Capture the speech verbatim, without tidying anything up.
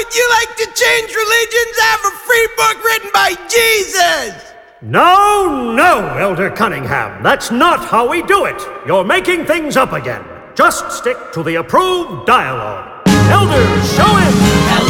would you like to change religions? I have a free book written by Jesus! No, no, Elder Cunningham. That's not how we do it. You're making things up again. Just stick to the approved dialogue. Elders, show him!